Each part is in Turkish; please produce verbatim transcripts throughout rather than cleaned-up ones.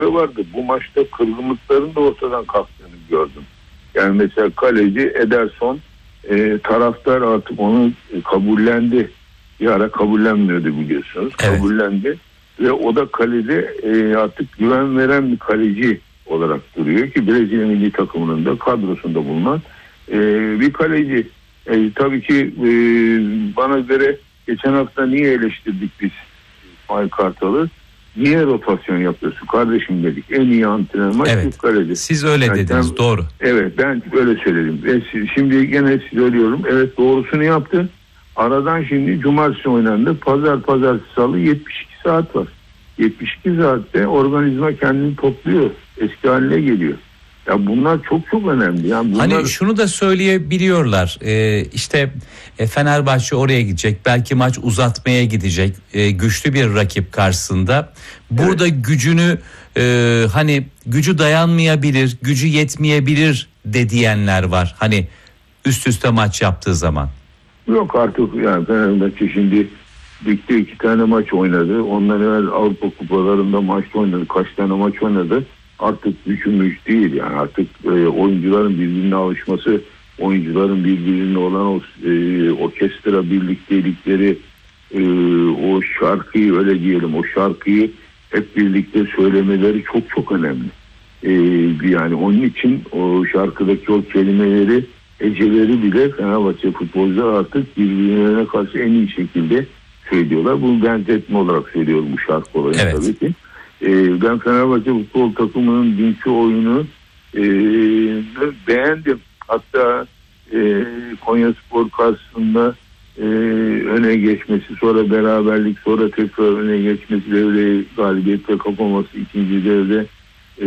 vardı. Bu maçta kırgınlıkların da ortadan kalktığını gördüm. Yani mesela kaleci Ederson, e, taraftar artık onu kabullendi. Bir ara kabullenmiyordu biliyorsunuz. Evet. Kabullendi ve o da kalede e, artık güven veren bir kaleci olarak duruyor ki Brezilya milli takımının da kadrosunda bulunan e, bir kaleci. E, tabii ki e, bana göre geçen hafta niye eleştirdik biz İsmail Kartal'ı? Niye rotasyon yapıyorsun kardeşim dedik. En iyi antrenman evet. kaleci. Siz öyle yani dediniz ben, doğru. Evet ben öyle söyledim. E, şimdi gene söylüyorum. Evet doğrusunu yaptı. Aradan şimdi cumartesi oynandı. Pazar pazartesi salı yetmiş iki saat var. yetmiş iki saatte organizma kendini topluyor. Eski haline geliyor. Ya bunlar çok çok önemli. Yani bunlar... Hani şunu da söyleyebiliyorlar. Ee, işte e, Fenerbahçe oraya gidecek. Belki maç uzatmaya gidecek. E, güçlü bir rakip karşısında. Burada evet. gücünü e, hani gücü dayanmayabilir, gücü yetmeyebilir de diyenler var. Hani üst üste maç yaptığı zaman. Yok artık yani Fenerbahçe şimdi ligde iki tane maç oynadı. Ondan evvel Avrupa kupalarında maç oynadı. Kaç tane maç oynadı. Artık güçümüş değil yani artık e, oyuncuların birbirine alışması, oyuncuların birbirine olan o e, orkestra birliktelikleri, e, o şarkıyı öyle diyelim, o şarkıyı hep birlikte söylemeleri çok çok önemli. E, yani onun için o şarkıdaki o kelimeleri, heceleri bile Fenerbahçe futbolcular artık birbirine karşı en iyi şekilde söylüyorlar. Bunu benzetme olarak söylüyorum bu şarkı olayını evet. tabii ki. Ee, ben Fenerbahçe futbol takımının dünkü oyunu e, beğendim. Hatta e, Konyaspor karşısında e, öne geçmesi, sonra beraberlik, sonra tekrar öne geçmesi, devre galibiyetle kapaması, ikinci devre e,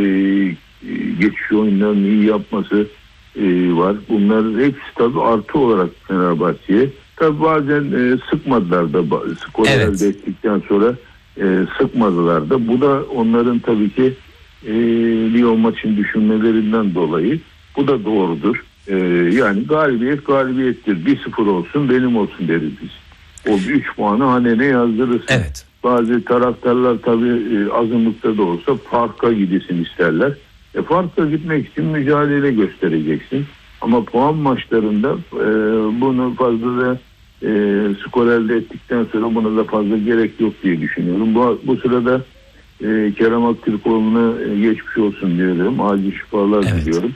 geçiş oyunlarını iyi yapması e, var. Bunlar hepsi tabii artı olarak Fenerbahçe'ye. Tabii bazen e, sıkmadılar da skor evet. elde ettikten sonra E, sıkmadılar da. Bu da onların tabii ki e, Lyon maçın düşünmelerinden dolayı. Bu da doğrudur. E, yani galibiyet galibiyettir. bir sıfır olsun benim olsun deriz biz. O üç puanı hanene yazdırırsın. Evet. Bazı taraftarlar tabii e, azınlıkta da olsa farka gidesin isterler. E, farka gitmek için mücadele göstereceksin. Ama puan maçlarında e, bunu fazla da E, skor elde ettikten sonra buna da fazla gerek yok diye düşünüyorum. Bu, bu sırada e, Kerem Aktürkoğlu'na e, geçmiş olsun diyorum. Acil şifalar evet. diliyorum.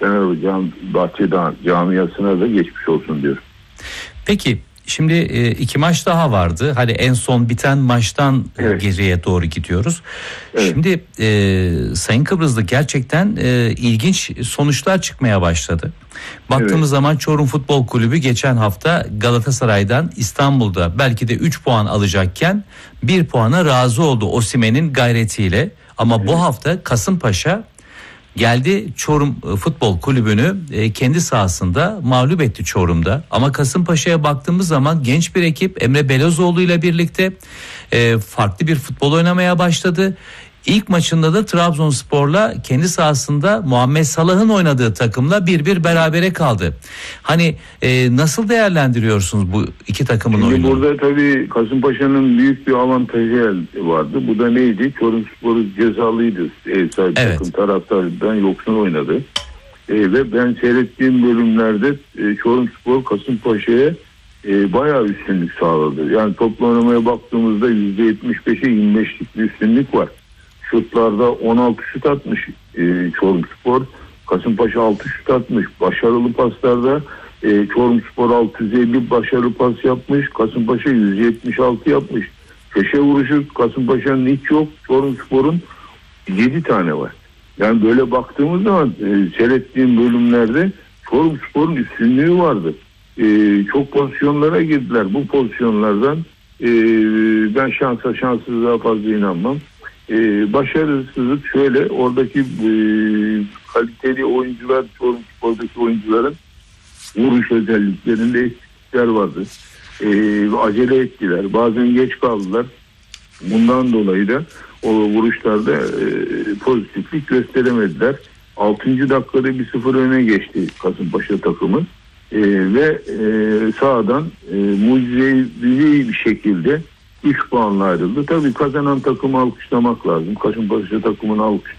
Fenerbahçe camiasına da geçmiş olsun diyorum. Peki şimdi e, iki maç daha vardı. Hani en son biten maçtan evet. geriye doğru gidiyoruz. Evet. Şimdi e, Sayın Kıbrıslı gerçekten e, ilginç sonuçlar çıkmaya başladı. Baktığımız evet. zaman Çorum Futbol Kulübü geçen hafta Galatasaray'dan İstanbul'da belki de üç puan alacakken bir puana razı oldu Osimhen'in gayretiyle. Ama evet. bu hafta Kasımpaşa geldi Çorum Futbol Kulübü'nü kendi sahasında mağlup etti Çorum'da. Ama Kasımpaşa'ya baktığımız zaman genç bir ekip Emre Belözoğlu ile birlikte farklı bir futbol oynamaya başladı. İlk maçında da Trabzonspor'la kendi sahasında Muhammed Salah'ın oynadığı takımla bir bir berabere kaldı. Hani e, nasıl değerlendiriyorsunuz bu iki takımın Şimdi oyunu? Burada tabii Kasımpaşa'nın büyük bir avantajı vardı. Bu da neydi? Çorumspor cezalıydı. Ev sahibi evet. takım taraftarından yoksun oynadı. E, ve ben seyrettiğim bölümlerde e, Çorumspor Kasımpaşa'ya e, bayağı üstünlük sağladı. Yani toplu oynamaya baktığımızda yüzde yetmiş beşe yirmi beşlik bir üstünlük var. Şutlarda on altı şut atmış e, Çorumspor. Kasımpaşa altı şut atmış. Başarılı paslarda e, Çorumspor altı yüz elli başarılı pas yapmış. Kasımpaşa yüz yetmiş altı yapmış. Köşe vuruşu Kasımpaşa'nın hiç yok. Çorumspor'un yedi tane var. Yani böyle baktığımız zaman e, seyrettiğim bölümlerde Çorumspor'un üstünlüğü vardı. E, çok pozisyonlara girdiler. Bu pozisyonlardan e, ben şansa şanssızlığa fazla inanmam. Ee, başarısızlık şöyle, oradaki e, kaliteli oyuncular, Çorumspor'daki oyuncuların vuruş özelliklerinde eksiklikler vardı. Ee, acele ettiler, bazen geç kaldılar. Bundan dolayı da o vuruşlarda e, pozitiflik gösteremediler. altıncı dakikada bir sıfır öne geçti Kasımpaşa takımı. E, ve e, sağdan e, mucizevi bir şekilde üç puanla ayrıldı. Tabii kazanan takımı alkışlamak lazım. Kasımpaşa takımını alkış